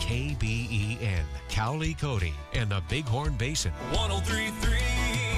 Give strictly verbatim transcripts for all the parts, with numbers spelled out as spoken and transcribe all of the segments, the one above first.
K B E N, Cowley, Cody, and the Bighorn Basin. one oh three point three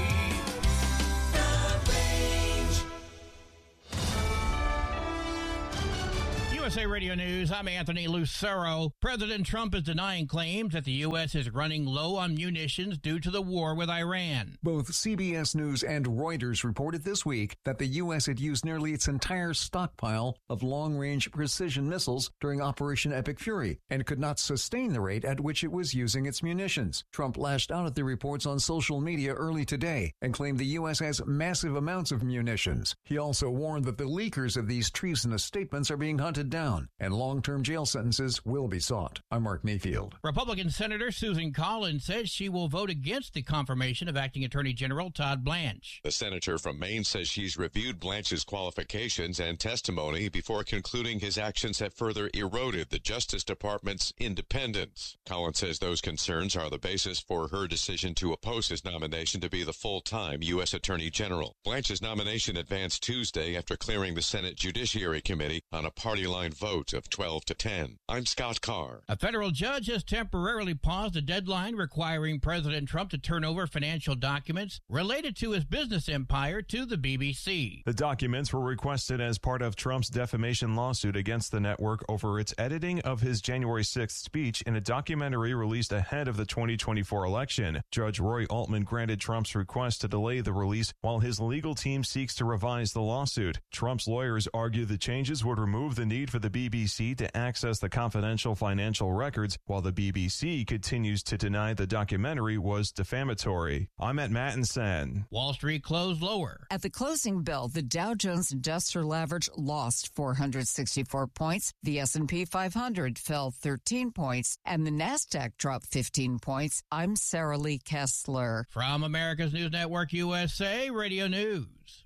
U S A Radio News, I'm Anthony Lucero. President Trump is denying claims that the U S is running low on munitions due to the war with Iran. Both C B S News and Reuters reported this week that the U S had used nearly its entire stockpile of long-range precision missiles during Operation Epic Fury and could not sustain the rate at which it was using its munitions. Trump lashed out at the reports on social media early today and claimed the U S has massive amounts of munitions. He also warned that the leakers of these treasonous statements are being hunted down. Down, and long-term jail sentences will be sought. I'm Mark Mayfield. Republican Senator Susan Collins says she will vote against the confirmation of Acting Attorney General Todd Blanche. The senator from Maine says she's reviewed Blanche's qualifications and testimony before concluding his actions have further eroded the Justice Department's independence. Collins says those concerns are the basis for her decision to oppose his nomination to be the full-time U S Attorney General. Blanche's nomination advanced Tuesday after clearing the Senate Judiciary Committee on a party line vote of twelve to ten. I'm Scott Carr. A federal judge has temporarily paused a deadline requiring President Trump to turn over financial documents related to his business empire to the B B C. The documents were requested as part of Trump's defamation lawsuit against the network over its editing of his January sixth speech in a documentary released ahead of the twenty twenty-four election. Judge Roy Altman granted Trump's request to delay the release while his legal team seeks to revise the lawsuit. Trump's lawyers argue the changes would remove the need for the B B C to access the confidential financial records, while the B B C continues to deny the documentary was defamatory. I'm at Mattinson. Wall Street closed lower. At the closing bell, the Dow Jones Industrial Average lost four hundred sixty-four points, the S and P five hundred fell thirteen points, and the NASDAQ dropped fifteen points. I'm Sarah Lee Kessler. From America's News Network U S A Radio News.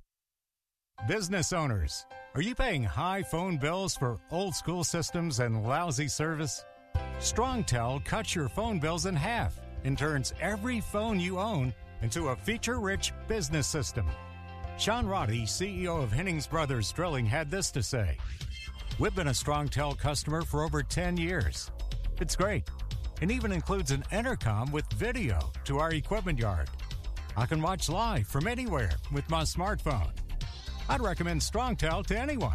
Business owners, are you paying high phone bills for old school systems and lousy service? StrongTel cuts your phone bills in half and turns every phone you own into a feature-rich business system. Sean Roddy, C E O of Hennings Brothers Drilling, had this to say. We've been a StrongTel customer for over ten years. It's great, and even includes an intercom with video to our equipment yard. I can watch live from anywhere with my smartphone. I'd recommend StrongTel to anyone.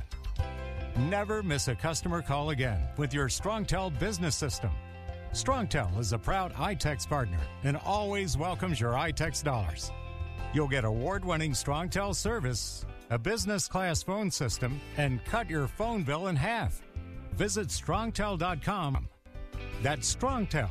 Never miss a customer call again with your StrongTel business system. StrongTel is a proud iTex partner and always welcomes your iTex dollars. You'll get award-winning StrongTel service, a business-class phone system, and cut your phone bill in half. Visit strongtel dot com. That's StrongTel,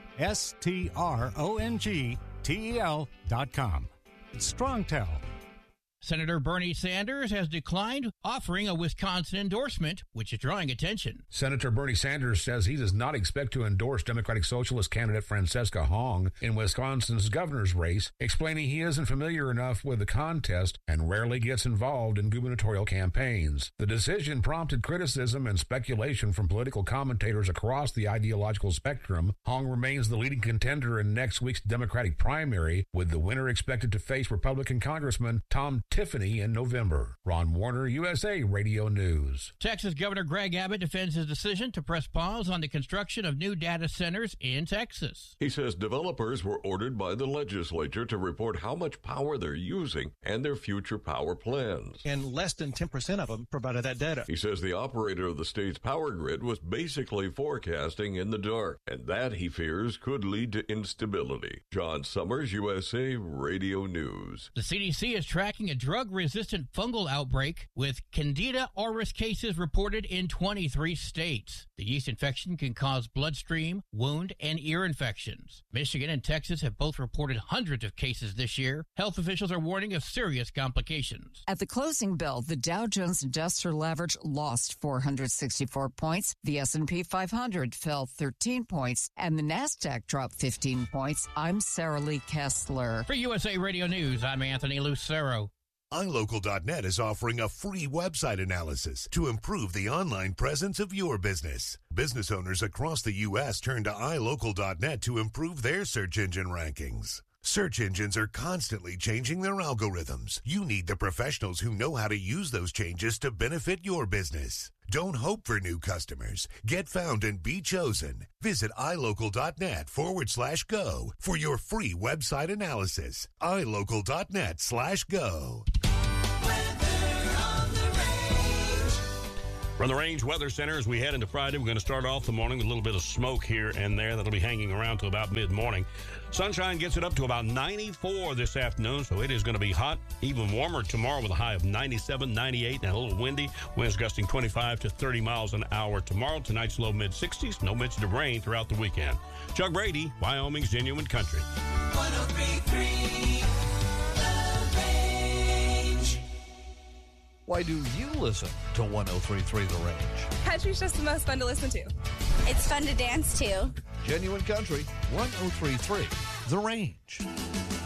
S T R O N G T E L dot com. StrongTel. Senator Bernie Sanders has declined offering a Wisconsin endorsement, which is drawing attention. Senator Bernie Sanders says he does not expect to endorse Democratic Socialist candidate Francesca Hong in Wisconsin's governor's race, explaining he isn't familiar enough with the contest and rarely gets involved in gubernatorial campaigns. The decision prompted criticism and speculation from political commentators across the ideological spectrum. Hong remains the leading contender in next week's Democratic primary, with the winner expected to face Republican Congressman Tom Tiffany in November. Ron Warner, U S A Radio News. Texas Governor Greg Abbott defends his decision to press pause on the construction of new data centers in Texas. He says developers were ordered by the legislature to report how much power they're using and their future power plans. And less than ten percent of them provided that data. He says the operator of the state's power grid was basically forecasting in the dark, and that, he fears, could lead to instability. John Summers, U S A Radio News. The C D C is tracking a drug-resistant fungal outbreak with Candida auris cases reported in twenty-three states. The yeast infection can cause bloodstream, wound, and ear infections. Michigan and Texas have both reported hundreds of cases this year. Health officials are warning of serious complications. At the closing bell, the Dow Jones Industrial Average lost four hundred sixty-four points, the S and P five hundred fell thirteen points, and the NASDAQ dropped fifteen points. I'm Sarah Lee Kessler. For U S A Radio News, I'm Anthony Lucero. i local dot net is offering a free website analysis to improve the online presence of your business. Business owners across the U S turn to i local dot net to improve their search engine rankings. Search engines are constantly changing their algorithms. You need the professionals who know how to use those changes to benefit your business. Don't hope for new customers. Get found and be chosen. Visit ilocal.net forward slash go for your free website analysis. ilocal.net slash go. From the Range Weather Center, as we head into Friday, we're going to start off the morning with a little bit of smoke here and there that'll be hanging around till about mid-morning. Sunshine gets it up to about ninety-four this afternoon, so it is going to be hot, even warmer tomorrow with a high of ninety-seven, ninety-eight, and a little windy. Winds gusting twenty-five to thirty miles an hour tomorrow. Tonight's low mid-sixties. No mention of rain throughout the weekend. Chuck Brady, Wyoming's Genuine Country. one oh three point three Why do you listen to one oh three point three The Range? Country's just the most fun to listen to. It's fun to dance to. Genuine Country, one oh three point three The Range.